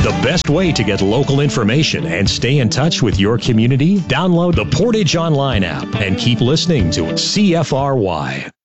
The best way to get local information and stay in touch with your community? Download the Portage Online app and keep listening to CFRY.